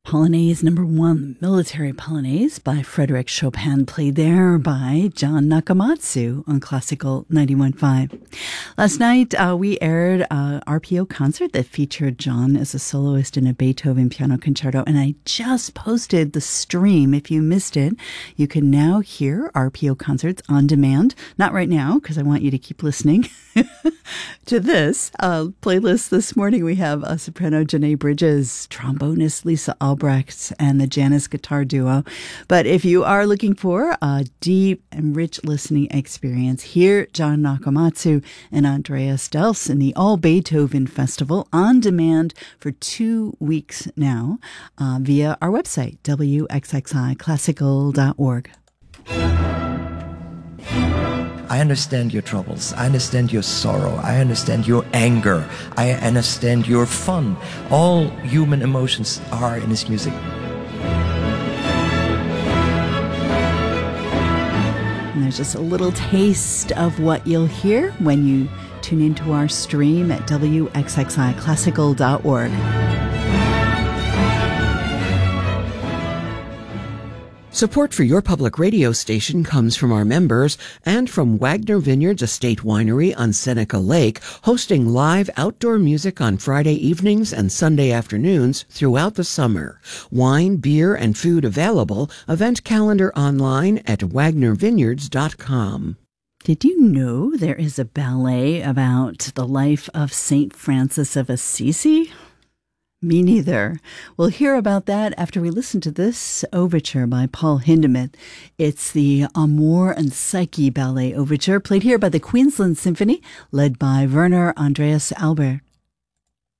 Polonaise number 1, Military Polonaise by Frédéric Chopin, played there by John Nakamatsu on Classical 91.5. Last night, we aired a RPO concert that featured John as a soloist in a Beethoven piano concerto, and I just posted the stream. If you missed it, you can now hear RPO concerts on demand. Not right now, because I want you to keep listening to this playlist. This morning, we have a soprano, Janae Bridges, trombonist, Lisa Albrecht, and the Janus guitar duo. But if you are looking for a deep and rich listening experience, hear John Nakamatsu and Andreas Dels in the All Beethoven Festival on demand for 2 weeks now via our website, wxxiclassical.org. I understand your troubles. I understand your sorrow. I understand your anger. I understand your fun. All human emotions are in his music. And there's just a little taste of what you'll hear when you tune into our stream at wxxiclassical.org. Support for your public radio station comes from our members and from Wagner Vineyards Estate Winery on Seneca Lake, hosting live outdoor music on Friday evenings and Sunday afternoons throughout the summer. Wine, beer, and food available. Event calendar online at wagnervineyards.com. Did you know there is a ballet about the life of St. Francis of Assisi? Me neither. We'll hear about that after we listen to this overture by Paul Hindemith. It's the Amor and Psyche Ballet Overture, played here by the Queensland Symphony, led by Werner Andreas Albert.